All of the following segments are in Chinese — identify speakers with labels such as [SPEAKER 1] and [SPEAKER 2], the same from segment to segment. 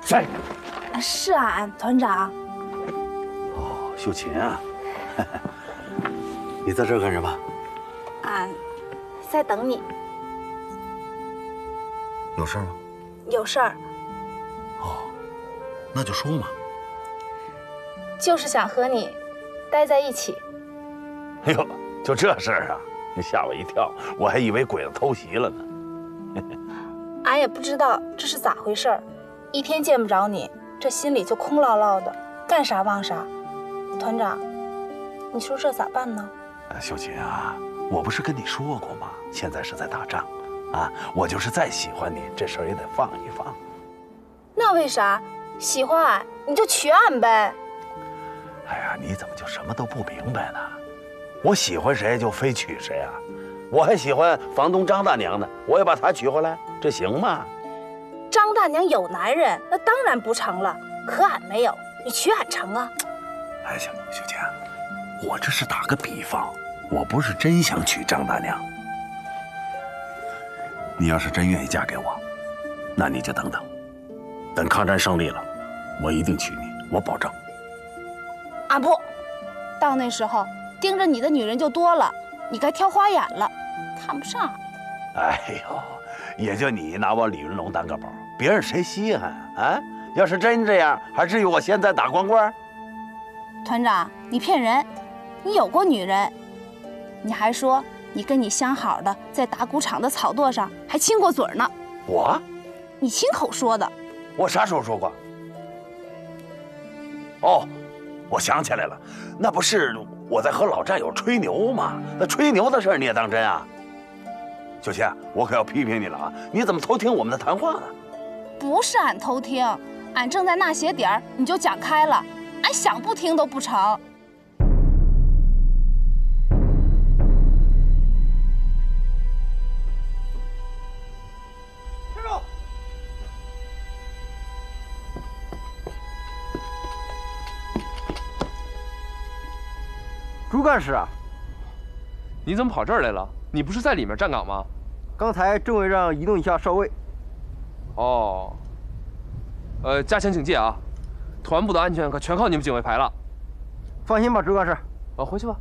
[SPEAKER 1] 在。
[SPEAKER 2] 是俺团长。
[SPEAKER 1] 哦，秀琴啊，你在这儿干什么？
[SPEAKER 2] 俺在等你。
[SPEAKER 1] 有事吗？
[SPEAKER 2] 有事儿。
[SPEAKER 1] 哦，那就说嘛。
[SPEAKER 2] 就是想和你待在一起。
[SPEAKER 1] 哎呦，就这事儿啊！你吓我一跳，我还以为鬼子偷袭了呢。
[SPEAKER 2] 俺也不知道这是咋回事儿，一天见不着你，这心里就空落落的，干啥忘啥。团长，你说这咋办呢？
[SPEAKER 1] 秀琴啊，我不是跟你说过吗？现在是在打仗，啊，我就是再喜欢你，这事儿也得放一放。
[SPEAKER 2] 那为啥？喜欢俺你就娶俺呗。
[SPEAKER 1] 哎呀，你怎么就什么都不明白呢？我喜欢谁就非娶谁啊？我还喜欢房东张大娘呢，我也把她娶回来，这行吗？
[SPEAKER 2] 张大娘有男人，那当然不成了。可俺没有，你娶俺成啊？
[SPEAKER 1] 哎，秀琴，我这是打个比方，我不是真想娶张大娘。你要是真愿意嫁给我，那你就等等，等抗战胜利了，我一定娶你，我保证。
[SPEAKER 2] 俺不，到那时候盯着你的女人就多了，你该挑花眼了，看不上俺。
[SPEAKER 1] 哎呦，也就你拿我李云龙当个宝，别人谁稀罕啊？要是真这样，还至于我现在打光棍？
[SPEAKER 2] 团长，你骗人！你有过女人，你还说你跟你相好的在打谷场的草垛上还亲过嘴呢。
[SPEAKER 1] 我？
[SPEAKER 2] 你亲口说的。
[SPEAKER 1] 我啥时候说过？哦，我想起来了，那不是我在和老战友吹牛吗？那吹牛的事你也当真啊？秀琴，我可要批评你了啊！你怎么偷听我们的谈话呢？
[SPEAKER 2] 不是俺偷听，俺正在那些点儿，你就讲开了，俺想不听都不成。
[SPEAKER 3] 站住！
[SPEAKER 4] 朱干事啊，
[SPEAKER 3] 你怎么跑这儿来了？你不是在里面站岗吗？
[SPEAKER 4] 刚才政委让移动一下哨位。
[SPEAKER 3] 哦。加强警戒啊！团部的安全可全靠你们警卫排了。
[SPEAKER 4] 放心吧，朱干事。
[SPEAKER 3] 回去吧。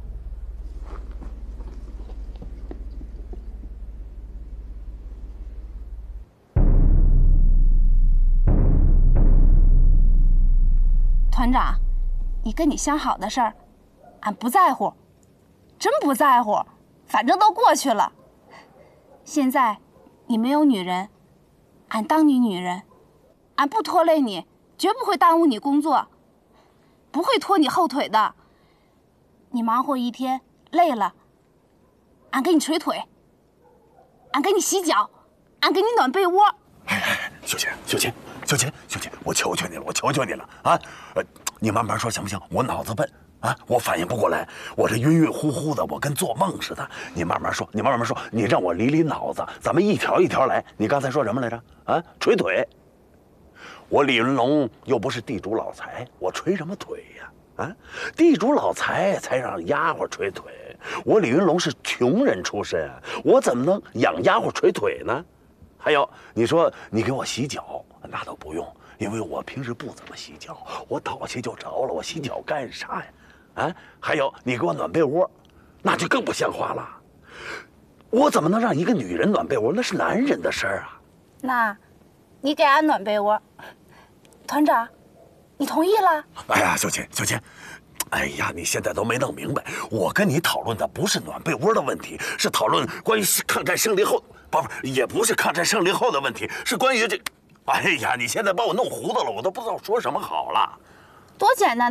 [SPEAKER 2] 团长，你跟你相好的事儿，俺不在乎，真不在乎，反正都过去了。现在你没有女人，俺当你女人，俺不拖累你，绝不会耽误你工作，不会拖你后腿的。你忙活一天累了，俺给你捶腿，俺给你洗脚，俺给你暖被窝。
[SPEAKER 1] 哎，秀琴，我求求你了，我求求你了啊！你慢慢说行不行？我脑子笨啊，我反应不过来，我这晕晕乎乎的，我跟做梦似的。你慢慢说，你让我理脑子，咱们一条一条来。你刚才说什么来着？啊，捶腿。我李云龙又不是地主老财，我捶什么腿呀？啊，地主老财才让丫鬟捶腿，我李云龙是穷人出身，我怎么能养丫鬟捶腿呢？还有，你说你给我洗脚，那倒不用，因为我平时不怎么洗脚，我倒下就着了，我洗脚干啥呀？啊，还有你给我暖被窝，那就更不像话了。我怎么能让一个女人暖被窝？那是男人的事儿啊。
[SPEAKER 2] 那，你给俺暖被窝，团长，你同意了？
[SPEAKER 1] 哎呀，秀琴，哎呀，你现在都没弄明白，我跟你讨论的不是暖被窝的问题，是讨论关于抗战胜利后，也不是抗战胜利后的问题，是关于这。哎呀，你现在把我弄糊涂了，我都不知道说什么好了。
[SPEAKER 2] 多简单。